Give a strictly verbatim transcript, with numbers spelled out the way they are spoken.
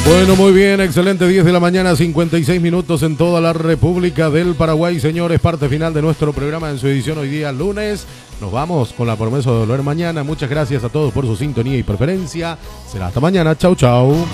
Bueno, muy bien, excelente, diez de la mañana, cincuenta y seis minutos en toda la República del Paraguay. Señores, parte final de nuestro programa en su edición hoy día lunes. Nos vamos con la promesa de volver mañana. Muchas gracias a todos por su sintonía y preferencia. Será hasta mañana. Chau, chau.